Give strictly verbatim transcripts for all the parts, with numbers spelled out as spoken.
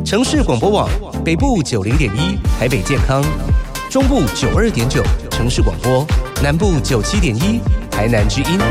城市广播网北部九零点一台北健康，中部九二点九城市广播，南部九七点一台南之音。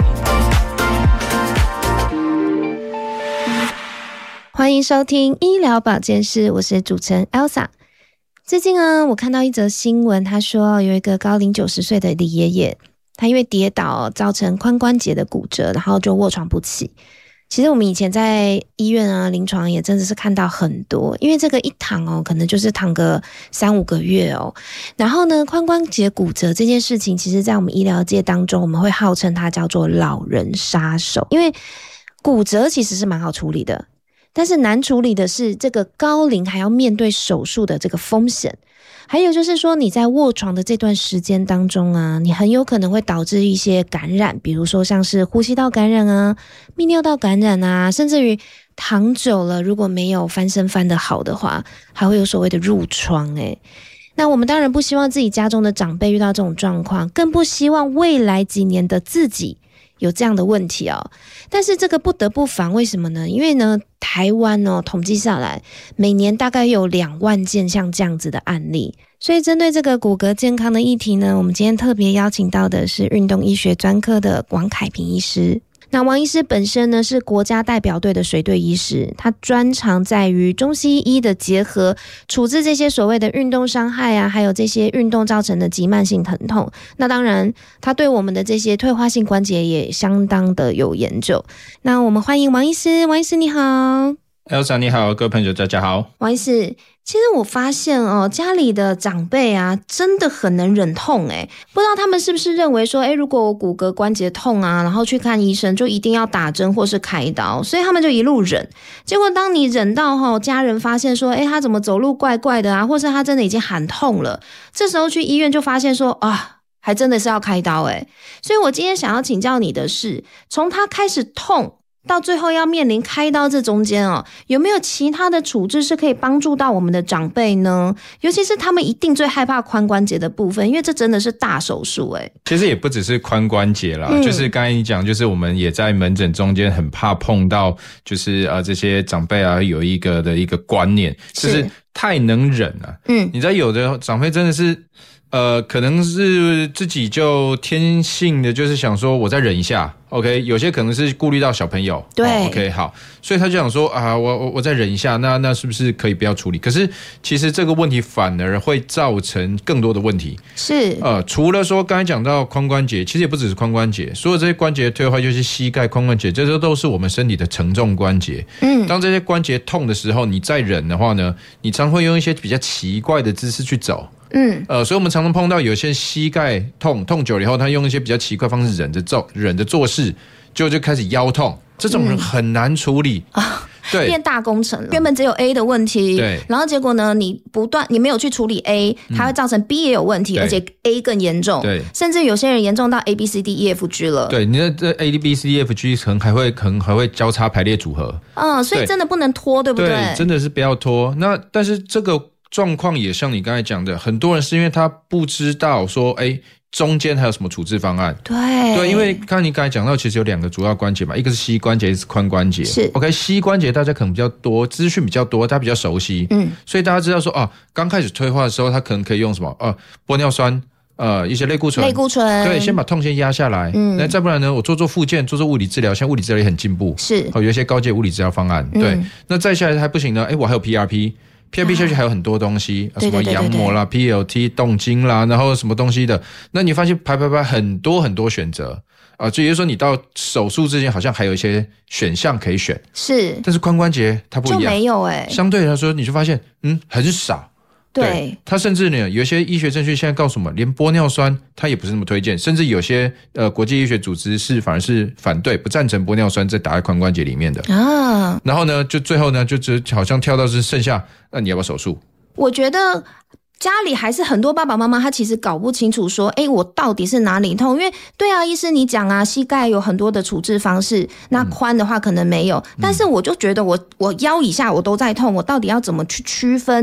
欢迎收听医疗保健室，我是主持人 Elsa。最近呢，我看到一则新闻，他说有一个高龄九十岁的李爷爷，他因为跌倒造成髋关节的骨折，然后就卧床不起。其实我们以前在医院啊临床也真的是看到很多，因为这个一躺哦，可能就是躺个三五个月哦。然后呢，髋关节骨折这件事情，其实在我们医疗界当中，我们会号称它叫做老人杀手，因为骨折其实是蛮好处理的，但是难处理的是这个高龄还要面对手术的这个风险。还有就是说你在卧床的这段时间当中啊，你很有可能会导致一些感染，比如说像是呼吸道感染啊、泌尿道感染啊，甚至于躺久了如果没有翻身翻得好的话，还会有所谓的褥疮诶。那我们当然不希望自己家中的长辈遇到这种状况，更不希望未来几年的自己有这样的问题哦。但是这个不得不防，为什么呢？因为呢，台湾哦统计下来，每年大概有两万件像这样子的案例。所以针对这个骨骼健康的议题呢，我们今天特别邀请到的是运动医学专科的王凯平医师。那王医师本身呢是国家代表队的随队医师，他专长在于中西医的结合，处置这些所谓的运动伤害啊，还有这些运动造成的急慢性疼痛。那当然他对我们的这些退化性关节也相当的有研究。那我们欢迎王医师。王医师你好。 Elsa 你好，各位朋友大家好。 王医师，其实我发现哦，家里的长辈啊，真的很能忍痛诶，不知道他们是不是认为说，诶，如果我骨骼关节痛啊，然后去看医生就一定要打针或是开刀，所以他们就一路忍。结果当你忍到齁，家人发现说，诶，他怎么走路怪怪的啊，或是他真的已经喊痛了，这时候去医院就发现说，啊，还真的是要开刀诶。所以我今天想要请教你的是，从他开始痛到最后要面临开刀，这中间哦，有没有其他的处置是可以帮助到我们的长辈呢？尤其是他们一定最害怕髋关节的部分，因为这真的是大手术诶。 其实也不只是髋关节啦、嗯、就是刚才你讲，就是我们也在门诊中间很怕碰到，就是呃这些长辈啊有一个的一个观念，就是太能忍了。嗯，你知道有的长辈真的是。呃，可能是自己就天性的就是想说我再忍一下 OK， 有些可能是顾虑到小朋友， 对、 哦、OK 好，所以他就想说啊，我我我再忍一下，那那是不是可以不要处理？可是其实这个问题反而会造成更多的问题。 是呃，除了说刚才讲到髋关节，其实也不只是髋关节，所有这些关节退化，就是膝盖、髋关节，这些都是我们身体的承重关节。嗯，当这些关节痛的时候，你再忍的话呢，你常会用一些比较奇怪的姿势去走。嗯，呃，所以我们常常碰到有些膝盖痛，痛久了以后，他用一些比较奇怪的方式忍着做，忍着做事，就就开始腰痛，这种人很难处理、嗯、啊。对， 变大工程了，原本只有 A 的问题，对，然后结果呢，你不断你没有去处理 A， 它会造成 B 也有问题，而且 A 更严重，对，甚至有些人严重到 A B C D E F G 了。对， 你的这 A B C D E F G 可能还会可能还会交叉排列组合， 嗯，所以真的不能拖，对不对？ 对，真的是不要拖。那但是这个状况也像你刚才讲的，很多人是因为他不知道说，哎，中间还有什么处置方案？ 对对，因为刚才你刚才讲到，其实有两个主要关节嘛，一个是膝关节，一个是髋关节。 是 OK， 膝关节大家可能比较多，资讯比较多，大家比较熟悉，嗯，所以大家知道说，啊，刚开始退化的时候，他可能可以用什么？呃，玻尿酸。呃，一些类固醇， 类固醇， 对，先把痛先压下来。嗯，那再不然呢，我做做复健，做做物理治疗，像物理治疗也很进步，是，哦，有一些高阶物理治疗方案。嗯、对，那再下来还不行呢，哎，我还有 P R P。P R P 下去还有很多东西，啊、什么羊膜啦、P L T 动经啦，然后什么东西的，那你发现排排排很多很多选择啊，所以就是说你到手术之前好像还有一些选项可以选，是，但是髋关节它不一样， 就没有哎、欸， 相对来说你就发现嗯很少。对，他甚至呢，有一些医学证据现在告诉我们，连玻尿酸他也不是那么推荐，甚至有些呃国际医学组织是反而是反对、不赞成玻尿酸在打在髋关节里面的啊。然后呢，就最后呢，就只好像跳到是剩下，那你要不要手术？ 我觉得家里还是很多爸爸妈妈他其实搞不清楚说，诶，我到底是哪里痛？因为对啊，医师你讲啊，膝盖有很多的处置方式，那髋的话可能没有，嗯、但是我就觉得我我腰以下我都在痛，我到底要怎么去区分？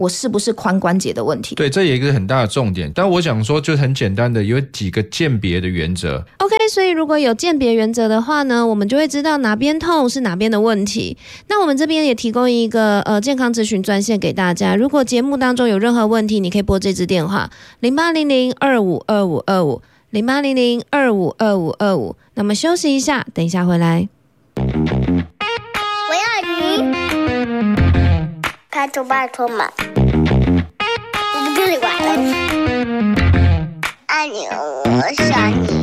我是不是髋关节的问题。 对，这也一个很大的重点，但我想说就很简单的有几个鉴别的原则。 OK， 所以如果有鉴别原则的话呢，我们就会知道哪边痛是哪边的问题。那我们这边也提供一个呃健康咨询专线给大家，如果节目当中有任何问题，你可以拨这支电话零八零零二五二五二五零八零零二五二五二五。那么休息一下，等一下回来。 我要你，拜托拜托嘛，我不跟你玩了，爱你，我想你。